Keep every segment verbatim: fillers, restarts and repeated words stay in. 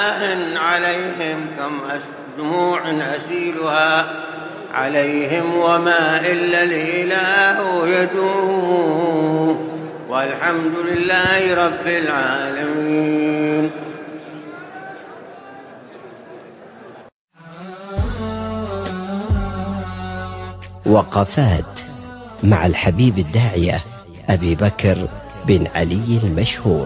عليهم كم دموع أسيلها عليهم وما إلا الإله يدوم والحمد لله رب العالمين. وقفات مع الحبيب الداعية أبي بكر بن علي المشهور.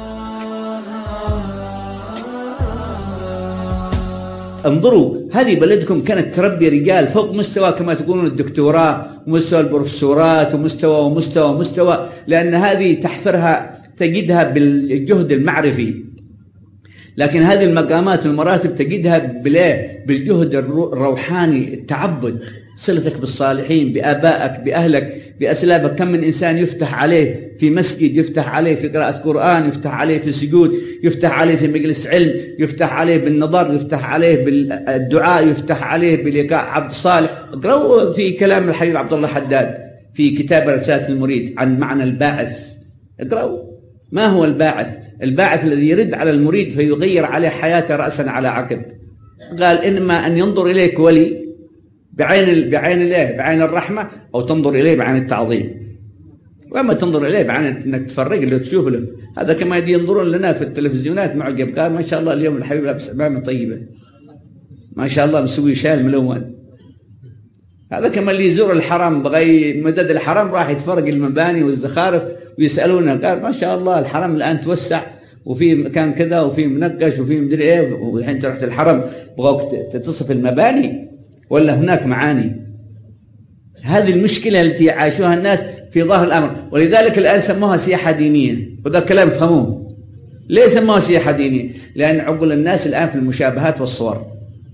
انظروا، هذه بلدكم كانت تربي رجال فوق مستوى كما تقولون الدكتوراه ومستوى البروفيسورات ومستوى ومستوى ومستوى، لأن هذه تحفرها تجدها بالجهد المعرفي، لكن هذه المقامات والمراتب تجدها بالجهد الروحاني، التعبد، صلتك بالصالحين، بآبائك، بأهلك، بأسلابك. كم من إنسان يفتح عليه في مسجد، يفتح عليه في قراءة قرآن، يفتح عليه في سجود، يفتح عليه في مجلس علم، يفتح عليه بالنظر، يفتح عليه بالدعاء، يفتح عليه بلقاء عبد صالح. اقرأوا في كلام الحبيب عبد الله حداد في كتاب رسالة المريد عن معنى الباعث. اقرأوا ما هو الباعث. الباعث الذي يرد على المريد فيغير عليه حياته رأسا على عقب. قال إنما أن ينظر إليك ولي بعين بعين الله بعين الرحمة، أو تنظر إليه بعين التعظيم. وأما تنظر إليه بعين أنك تفرق له تشوف له، هذا كما ينظرون لنا في التلفزيونات معجب، قال ما شاء الله اليوم الحبيب لابس عمامة طيبة، ما شاء الله مسوي شال ملون. هذا كما اللي يزور الحرم بغي مدد الحرم راح يتفرق المباني والزخارف ويسألونه، قال ما شاء الله الحرم الآن توسع وفي مكان كذا وفي منقش وفي مدري ايه، والحين انت رحت الحرم بغاك تصف المباني ولا هناك معاني. هذه المشكلة التي عاشوها الناس في ظاهر الأمر، ولذلك الآن سموها سياحة دينية، وده كلام فهموه. ليه سموها سياحة دينية؟ لأن عقول الناس الآن في المشابهات والصور،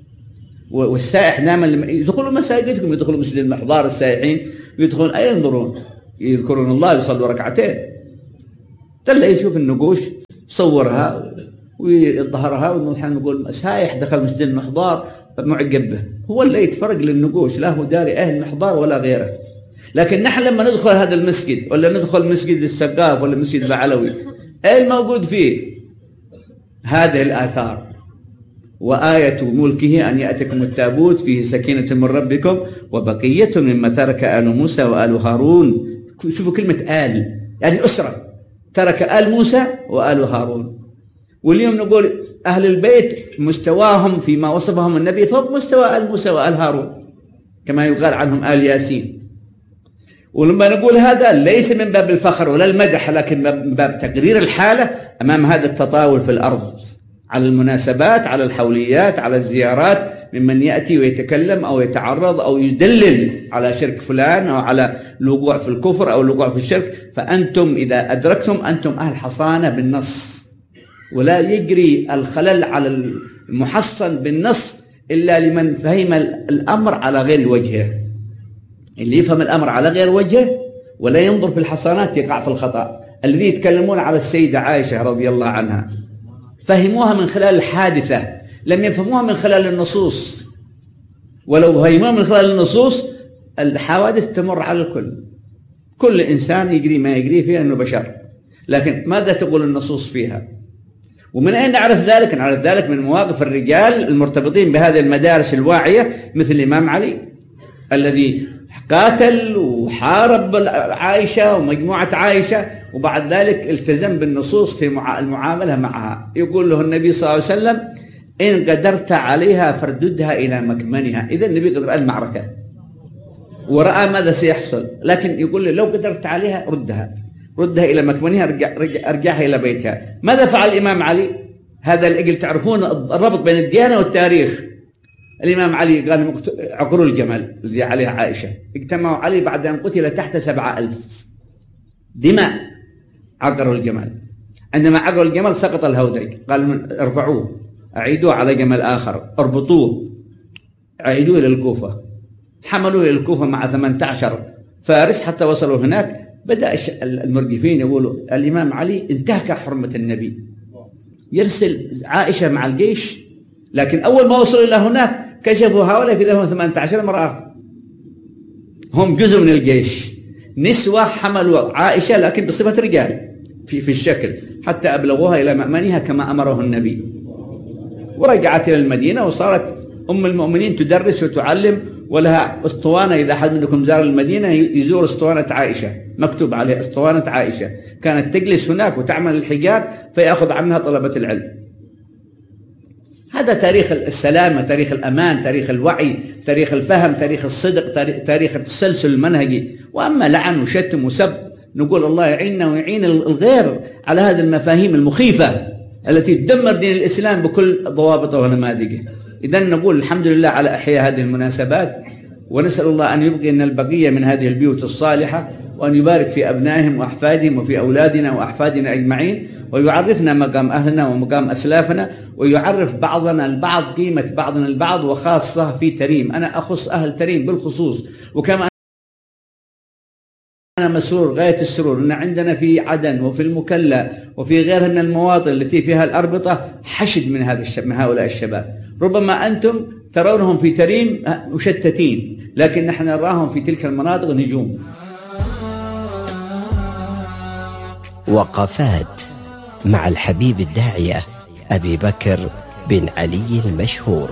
والسائح دائما يدخلوا مساجدكم، يدخلوا مسجد المحضار السائحين ويدخلون أي ينظرون يذكرون الله يصلوا ركعتين، تلا يشوف النقوش صورها ويظهرها، ونحن نقول سايح دخل مسجد المحضار معجب به، هو اللي يتفرق للنقوش، لا هو داري أهل المحضار ولا غيره. لكن نحن لما ندخل هذا المسجد ولا ندخل مسجد السقاف ولا مسجد بعلوي، ايه الموجود فيه؟ هذه الآثار. وآية ملكه أن يأتكم التابوت فيه سكينة من ربكم وبقية مما ترك آل موسى وآل هارون. شوفوا كلمة آل، يعني أسرة، ترك آل موسى وآل هارون. واليوم نقول أهل البيت مستواهم فيما وصفهم النبي فوق مستوى آل موسى وآل هارون، كما يقال عنهم آل ياسين. ولما نقول هذا ليس من باب الفخر ولا المدح، لكن من باب تقرير الحالة أمام هذا التطاول في الأرض، على المناسبات، على الحوليات، على الزيارات، ممن يأتي ويتكلم أو يتعرض أو يدلل على شرك فلان أو على الوقوع في الكفر أو الوقوع في الشرك. فأنتم إذا أدركتم أنتم أهل حصانة بالنص، ولا يجري الخلل على المحصن بالنص إلا لمن فهم الأمر على غير وجهه. اللي يفهم الأمر على غير وجهه ولا ينظر في الحصانات يقع في الخطأ. الذين يتكلمون على السيدة عائشة رضي الله عنها فهموها من خلال الحادثة، لم يفهموها من خلال النصوص. ولو فهموها من خلال النصوص الحوادث تمر على الكل، كل إنسان يجري ما يجري فيها أنه بشر، لكن ماذا تقول النصوص فيها؟ ومن أين نعرف ذلك؟ نعرف ذلك من مواقف الرجال المرتبطين بهذه المدارس الواعية، مثل الإمام علي الذي قاتل وحارب عائشة ومجموعة عائشة، وبعد ذلك التزم بالنصوص في المعاملة معها. يقول له النبي صلى الله عليه وسلم إن قدرت عليها فرددها إلى مكمنها. إذا النبي قدر المعركة ورأى ماذا سيحصل، لكن يقول له لو قدرت عليها ردها ردها إلى مكمنها، رجع رجع أرجعها إلى بيتها. ماذا فعل الإمام علي؟ هذا الأجل تعرفون الربط بين الديانة والتاريخ. الإمام علي قال عقروا الجمل الذي عليها عائشة، اجتمعوا عليه بعد أن قتل تحت سبعة ألف دماء، عقروا الجمل. عندما عقروا الجمل سقط الهودج، قال ارفعوه أعيدوه على جمل آخر، اربطوه أعيدوه إلى الكوفة. حملوه إلى الكوفة مع ثمانية عشر فارس حتى وصلوا هناك. بدأ المرجفين يقولوا الإمام علي انتهك حرمة النبي، يرسل عائشة مع الجيش، لكن أول ما وصلوا إلى هناك كشفوا هؤلاء في ذهن ثمانية عشر امرأة هم جزء من الجيش، نسوة حملوا عائشة لكن بصفة رجال في في الشكل، حتى أبلغوها إلى مأمنها كما أمره النبي. ورجعت إلى المدينة وصارت أم المؤمنين تدرس وتعلم، ولها أسطوانة. إذا أحد منكم زار المدينة يزور أسطوانة عائشة، مكتوب عليه أسطوانة عائشة، كانت تجلس هناك وتعمل الحجاب فيأخذ عنها طلبة العلم. هذا تاريخ السلامة، تاريخ الأمان، تاريخ الوعي، تاريخ الفهم، تاريخ الصدق، تاريخ التسلسل المنهجي. وأما لعن وشتم وسب نقول الله يعيننا ويعين الغير على هذه المفاهيم المخيفة التي تدمر دين الإسلام بكل ضوابطه ونماذجه. إذن نقول الحمد لله على إحياء هذه المناسبات، ونسأل الله أن يبقي لنا البقية من هذه البيوت الصالحة، وأن يبارك في أبنائهم وأحفادهم وفي أولادنا وأحفادنا أجمعين، ويعرفنا مقام أهلنا ومقام أسلافنا، ويعرف بعضنا البعض قيمة بعضنا البعض، وخاصة في تريم. أنا أخص أهل تريم بالخصوص، وكما أنا مسرور غاية السرور أن عندنا في عدن وفي المكلا وفي غيرها من المواطن التي فيها الأربطة حشد من هذا الشباب، من هؤلاء الشباب. ربما أنتم ترونهم في تريم مشتتين، لكن نحن نراهم في تلك المناطق نجوم. وقفات مع الحبيب الداعية أبي بكر بن علي المشهور.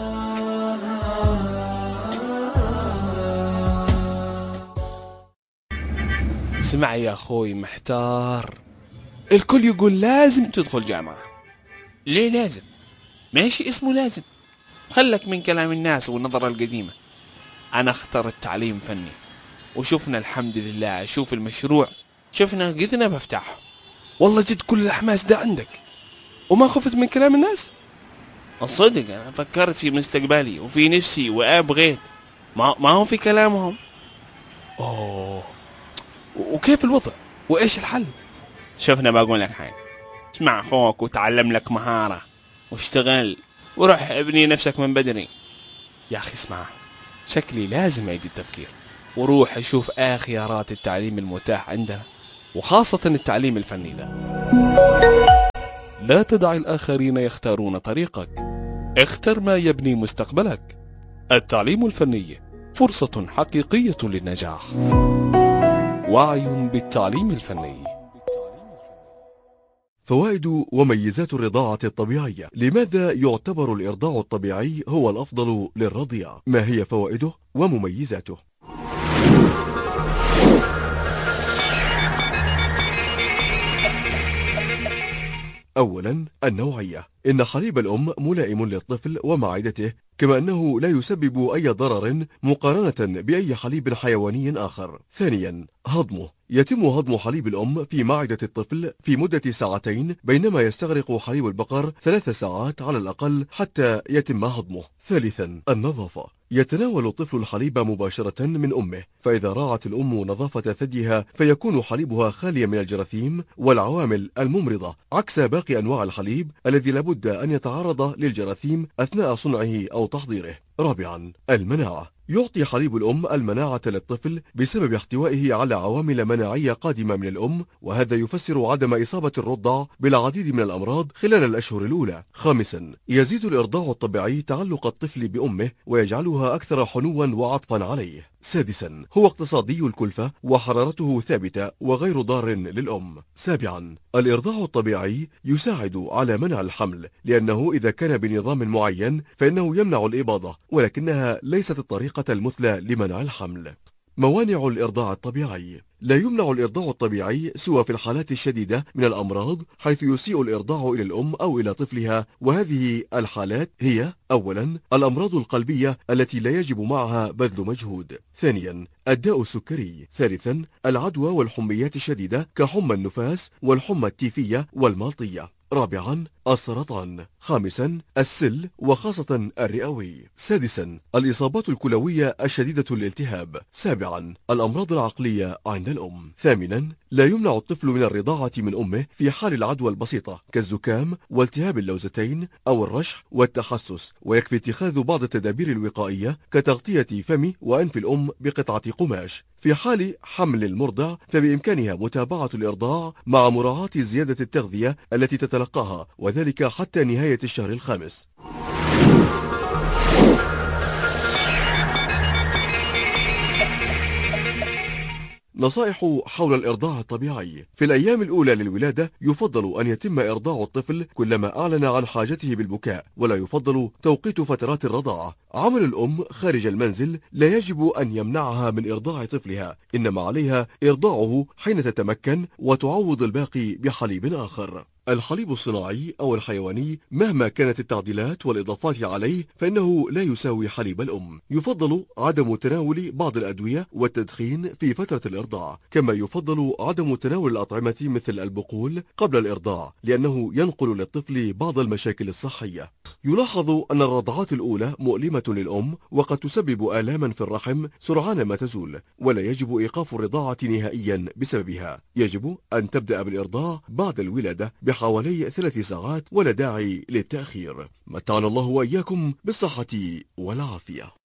اسمع يا أخوي محتار، الكل يقول لازم تدخل جامعة. ليه لازم؟ ماشي اسمه لازم، خلك من كلام الناس والنظرة القديمة. أنا اختار التعليم فني، وشوفنا الحمد لله، شوف المشروع شفنا قدنا بفتحه. والله جد كل الحماس ده عندك وما خفت من كلام الناس؟ الصدق أنا فكرت في مستقبلي وفي نفسي وأبغيت، ما, ما هو في كلامهم. أوه، وكيف الوضع وإيش الحل؟ شوفنا بقول لك حاجة، اسمع أخوك وتعلم لك مهارة واشتغل وروح ابني نفسك من بدري. يا أخي اسمع، شكلي لازم أعيد التفكير وروح أشوف آخر خيارات التعليم المتاح عندنا، وخاصة التعليم الفني ده. لا تدع الآخرين يختارون طريقك، اختر ما يبني مستقبلك. التعليم الفني فرصة حقيقية للنجاح. وعي بالتعليم الفني. فوائد وميزات الرضاعة الطبيعية. لماذا يعتبر الإرضاع الطبيعي هو الأفضل للرضيع؟ ما هي فوائده ومميزاته؟ أولا، النوعية. إن حليب الأم ملائم للطفل ومعدته، كما أنه لا يسبب أي ضرر مقارنة بأي حليب حيواني آخر. ثانيا، هضمه. يتم هضم حليب الأم في معدة الطفل في مدة ساعتين، بينما يستغرق حليب البقر ثلاث ساعات على الأقل حتى يتم هضمه. ثالثا، النظافة. يتناول الطفل الحليب مباشرة من أمه، فإذا راعت الأم نظافة ثديها فيكون حليبها خاليا من الجراثيم والعوامل الممرضة، عكس باقي أنواع الحليب الذي لابد أن يتعرض للجراثيم أثناء صنعه أو تحضيره. رابعا، المناعة. يعطي حليب الأم المناعة للطفل بسبب احتوائه على عوامل مناعية قادمة من الأم، وهذا يفسر عدم إصابة الرضع بالعديد من الأمراض خلال الأشهر الأولى. خامسا، يزيد الإرضاع الطبيعي تعلق الطفل بأمه ويجعلها أكثر حنوا وعطفا عليه. سادسا، هو اقتصادي الكلفة وحرارته ثابتة وغير ضار للأم. سابعا، الإرضاع الطبيعي يساعد على منع الحمل، لأنه إذا كان بنظام معين فإنه يمنع الإباضة، ولكنها ليست الطريقة المثلى لمنع الحمل. موانع الإرضاع الطبيعي. لا يمنع الإرضاع الطبيعي سوى في الحالات الشديدة من الأمراض، حيث يسيء الإرضاع إلى الأم أو إلى طفلها، وهذه الحالات هي: أولا، الأمراض القلبية التي لا يجب معها بذل مجهود. ثانيا، الداء السكري. ثالثا، العدوى والحميات الشديدة كحمى النفاس والحمى التيفية والمالطية. رابعا، السرطان. خامسا، السل وخاصة الرئوي. سادسا، الإصابات الكلوية الشديدة الالتهاب. سابعا، الأمراض العقلية عند الأم. ثامنا، لا يمنع الطفل من الرضاعة من أمه في حال العدوى البسيطة كالزكام والتهاب اللوزتين أو الرشح والتحسس، ويكفي اتخاذ بعض التدابير الوقائية كتغطية فم وأنف الأم بقطعة قماش. في حال حمل المرضع فبإمكانها متابعة الإرضاع مع مراعاة زيادة التغذية التي تتلقاها، وذلك حتى نهاية الشهر الخامس. نصائح حول الإرضاع الطبيعي. في الأيام الأولى للولادة يفضل أن يتم إرضاع الطفل كلما أعلن عن حاجته بالبكاء، ولا يفضل توقيت فترات الرضاعة. عمل الأم خارج المنزل لا يجب أن يمنعها من إرضاع طفلها، إنما عليها إرضاعه حين تتمكن وتعوض الباقي بحليب آخر. الحليب الصناعي أو الحيواني مهما كانت التعديلات والإضافات عليه فإنه لا يساوي حليب الأم. يفضل عدم تناول بعض الأدوية والتدخين في فترة الإرضاع، كما يفضل عدم تناول الأطعمة مثل البقول قبل الإرضاع، لأنه ينقل للطفل بعض المشاكل الصحية. يلاحظ أن الرضعات الأولى مؤلمة للأم وقد تسبب آلاما في الرحم سرعان ما تزول، ولا يجب إيقاف الرضاعة نهائيا بسببها. يجب أن تبدأ بالإرضاع بعد الولادة بحوالي ثلاث ساعات، ولا داعي للتأخير. متعنا الله وإياكم بالصحة والعافية.